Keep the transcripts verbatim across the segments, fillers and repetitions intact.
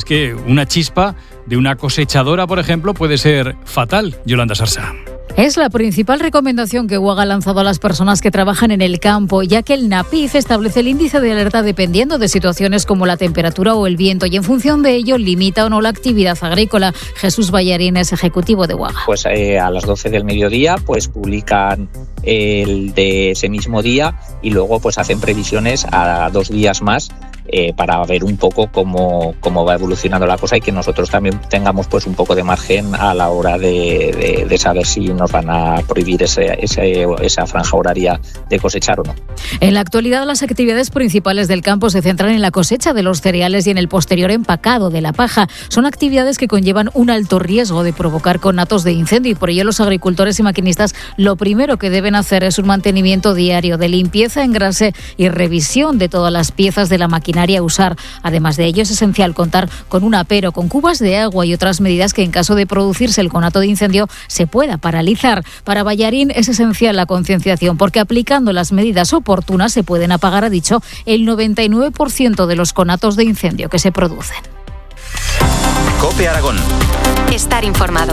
que una chispa de una cosechadora, por ejemplo, puede ser fatal. Yolanda Sarsa. Es la principal recomendación que UAG ha lanzado a las personas que trabajan en el campo, ya que el NAPIF establece el índice de alerta dependiendo de situaciones como la temperatura o el viento y en función de ello limita o no la actividad agrícola. Jesús Ballarín es ejecutivo de UAG. Pues eh, a las doce del mediodía pues publican el de ese mismo día y luego pues hacen previsiones a dos días más eh, para ver un poco cómo, cómo va evolucionando la cosa y que nosotros también tengamos pues un poco de margen a la hora de, de, de saber si nos van a prohibir ese, ese, esa franja horaria de cosechar o no. En la actualidad, las actividades principales del campo se centran en la cosecha de los cereales y en el posterior empacado de la paja. Son actividades que conllevan un alto riesgo de provocar conatos de incendio y por ello los agricultores y maquinistas lo primero que deben hacer es un mantenimiento diario de limpieza, engrase y revisión de todas las piezas de la maquinaria a usar. Además de ello, es esencial contar con un apero, con cubas de agua y otras medidas que en caso de producirse el conato de incendio se pueda paralizar. Para Ballarín es esencial la concienciación porque aplicando las medidas oportunas se pueden apagar, ha dicho, el noventa y nueve por ciento de los conatos de incendio que se producen. COPE Aragón. Estar informado.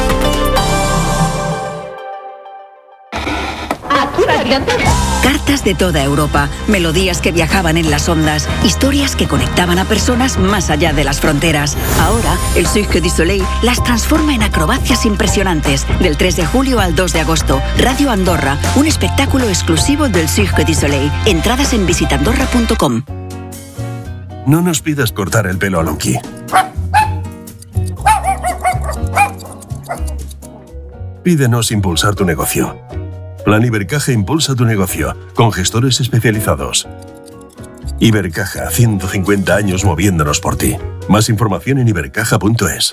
Cartas de toda Europa, melodías que viajaban en las ondas, historias que conectaban a personas más allá de las fronteras. Ahora, el Cirque du Soleil las transforma en acrobacias impresionantes. Del tres de julio al dos de agosto, Radio Andorra, un espectáculo exclusivo del Cirque du Soleil. Entradas en visit andorra punto com. No nos pidas cortar el pelo a Lonky. Pídenos impulsar tu negocio. Plan Ibercaja impulsa tu negocio, con gestores especializados. Ibercaja, ciento cincuenta años moviéndonos por ti. Más información en ibercaja punto es.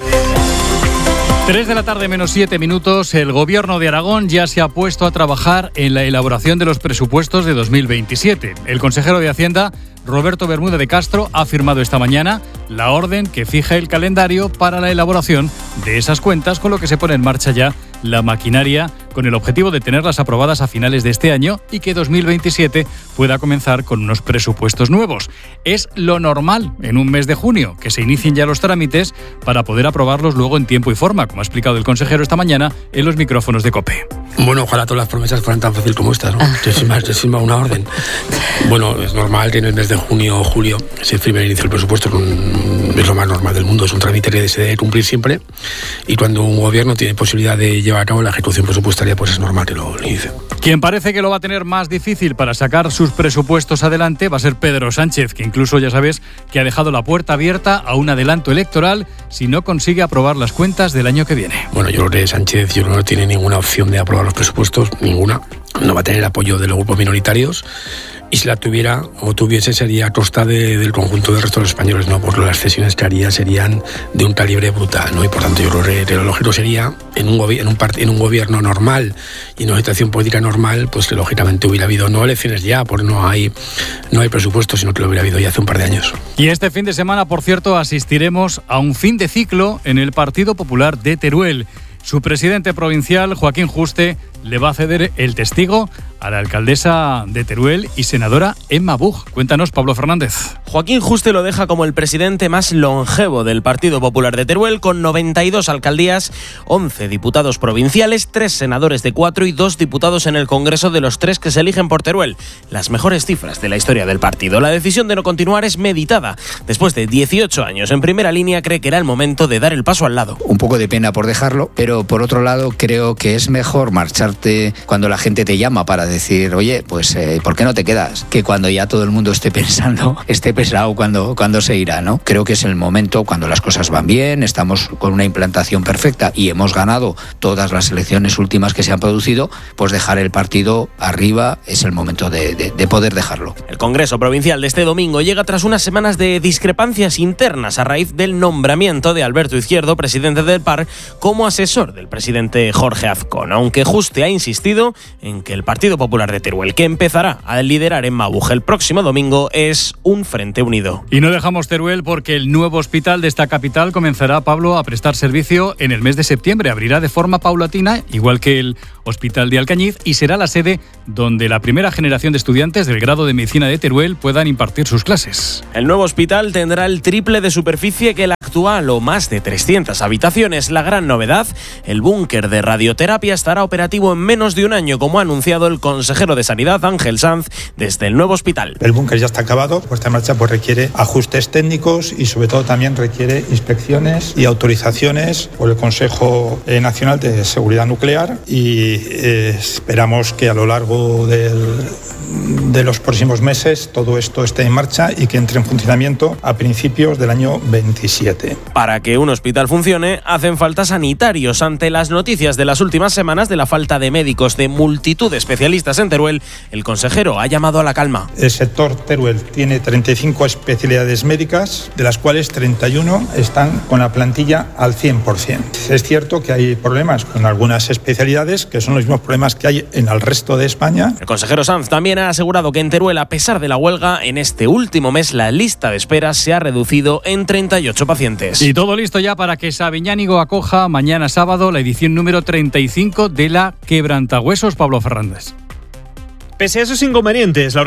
tres de la tarde menos siete minutos, el Gobierno de Aragón ya se ha puesto a trabajar en la elaboración de los presupuestos de dos mil veintisiete. El consejero de Hacienda, Roberto Bermúdez de Castro, ha firmado esta mañana la orden que fija el calendario para la elaboración de esas cuentas, con lo que se pone en marcha ya la maquinaria con el objetivo de tenerlas aprobadas a finales de este año y que dos mil veintisiete pueda comenzar con unos presupuestos nuevos. Es lo normal en un mes de junio que se inicien ya los trámites para poder aprobarlos luego en tiempo y forma, como ha explicado el consejero esta mañana en los micrófonos de COPE. Bueno, ojalá todas las promesas fueran tan fácil como estas, ¿no? Te firma, te firma una orden. Bueno, es normal que en el mes de junio o julio se firme el inicio del presupuesto, es, un, es lo más normal del mundo, es un trámite que se debe cumplir siempre y cuando un gobierno tiene posibilidad de llevar a cabo la ejecución presupuestaria, pues es normal que lo inicie. Quien parece que lo va a tener más difícil para sacar sus presupuestos adelante va a ser Pedro Sánchez, que incluso ya sabes que ha dejado la puerta abierta a un adelanto electoral si no consigue aprobar las cuentas del año que viene. Bueno, yo creo que Sánchez yo creo que no tiene ninguna opción de aprobar los presupuestos, ninguna. No va a tener apoyo de los grupos minoritarios y si la tuviera o tuviese sería a costa de, del conjunto del resto de los españoles, ¿no? Porque las cesiones que haría serían de un calibre brutal, ¿no? Y por tanto yo creo que lo lógico sería en un, gobi- en, un part- en un gobierno normal y en una situación política normal, pues que lógicamente hubiera habido no elecciones ya, porque no hay, no hay presupuesto, sino que lo hubiera habido ya hace un par de años. Y este fin de semana, por cierto, asistiremos a un fin de ciclo en el Partido Popular de Teruel. Su presidente provincial, Joaquín Juste, le va a ceder el testigo a la alcaldesa de Teruel y senadora Emma Buch. Cuéntanos, Pablo Fernández. Joaquín Juste lo deja como el presidente más longevo del Partido Popular de Teruel, con noventa y dos alcaldías, once diputados provinciales, tres senadores de cuatro y dos diputados en el Congreso de los tres que se eligen por Teruel. Las mejores cifras de la historia del partido. La decisión de no continuar es meditada. Después de dieciocho años en primera línea, cree que era el momento de dar el paso al lado. Un poco de pena por dejarlo, pero por otro lado creo que es mejor marcharte cuando la gente te llama para decir, oye, pues eh, ¿por qué no te quedas? Que cuando ya todo el mundo esté pensando, esté pesado cuando, cuando se irá, ¿no? Creo que es el momento cuando las cosas van bien, estamos con una implantación perfecta y hemos ganado todas las elecciones últimas que se han producido, pues dejar el partido arriba es el momento de, de, de poder dejarlo. El Congreso Provincial de este domingo llega tras unas semanas de discrepancias internas a raíz del nombramiento de Alberto Izquierdo, presidente del P A R, como asesor del presidente Jorge Azcón, aunque Juste ha insistido en que el Partido Popular de Teruel, que empezará a liderar Emma Buch el próximo domingo, es un frente unido. Y no dejamos Teruel porque el nuevo hospital de esta capital comenzará, Pablo, a prestar servicio en el mes de septiembre. Abrirá de forma paulatina, igual que el Hospital de Alcañiz, y será la sede donde la primera generación de estudiantes del grado de medicina de Teruel puedan impartir sus clases. El nuevo hospital tendrá el triple de superficie que el actual actual o más de trescientas habitaciones. La gran novedad, el búnker de radioterapia estará operativo en menos de un año, como ha anunciado el consejero de Sanidad, Ángel Sanz, desde el nuevo hospital. El búnker ya está acabado, puesta en marcha pues requiere ajustes técnicos y sobre todo también requiere inspecciones y autorizaciones por el Consejo Nacional de Seguridad Nuclear y eh, esperamos que a lo largo del de los próximos meses todo esto esté en marcha y que entre en funcionamiento a principios del año veintisiete. Para que un hospital funcione, hacen falta sanitarios. Ante las noticias de las últimas semanas de la falta de médicos de multitud de especialistas en Teruel, el consejero ha llamado a la calma. El sector Teruel tiene treinta y cinco especialidades médicas, de las cuales treinta y uno están con la plantilla al cien por ciento. Es cierto que hay problemas con algunas especialidades, que son los mismos problemas que hay en el resto de España. El consejero Sanz también ha asegurado que en Teruel, a pesar de la huelga, en este último mes la lista de espera se ha reducido en treinta y ocho pacientes. Y todo listo ya para que Sabiñánigo acoja mañana sábado la edición número treinta y cinco de la Quebrantahuesos. Pablo Fernández. Pese a esos inconvenientes, la